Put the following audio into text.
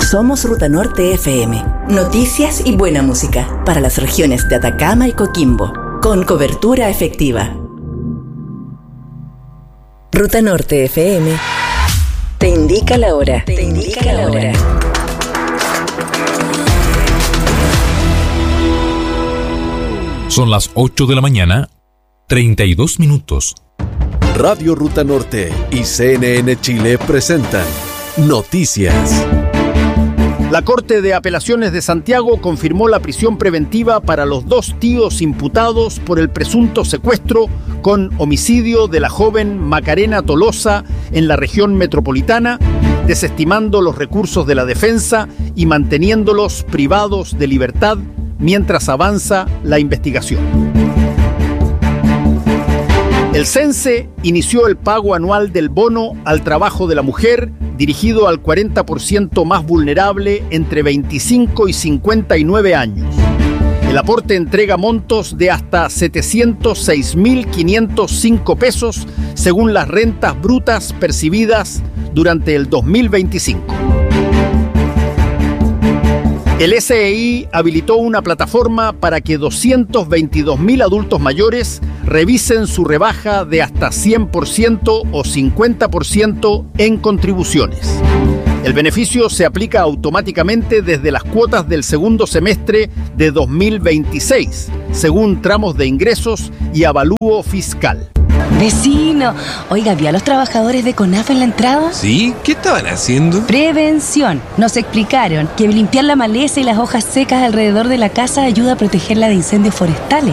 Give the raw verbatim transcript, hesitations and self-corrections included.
Somos Ruta Norte F M. Noticias y buena música para las regiones de Atacama y Coquimbo, con cobertura efectiva. Ruta Norte F M te indica la hora. Te indica la hora. Son las ocho de la mañana, treinta y dos minutos. Radio Ruta Norte y C N N Chile presentan Noticias. La Corte de Apelaciones de Santiago confirmó la prisión preventiva para los dos tíos imputados por el presunto secuestro con homicidio de la joven Macarena Tolosa en la región metropolitana, desestimando los recursos de la defensa y manteniéndolos privados de libertad mientras avanza la investigación. El CENSE inició el pago anual del bono al trabajo de la mujer, dirigido al cuarenta por ciento más vulnerable entre veinticinco y cincuenta y nueve años. El aporte entrega montos de hasta setecientos seis mil quinientos cinco pesos según las rentas brutas percibidas durante el dos mil veinticinco. El S E I habilitó una plataforma para que doscientos veintidós mil adultos mayores revisen su rebaja de hasta cien por ciento o cincuenta por ciento en contribuciones. El beneficio se aplica automáticamente desde las cuotas del segundo semestre de dos mil veintiséis, según tramos de ingresos y avalúo fiscal. Vecino, oiga, ¿vio a los trabajadores de CONAF en la entrada? Sí, ¿qué estaban haciendo? Prevención. Nos explicaron que limpiar la maleza y las hojas secas alrededor de la casa ayuda a protegerla de incendios forestales.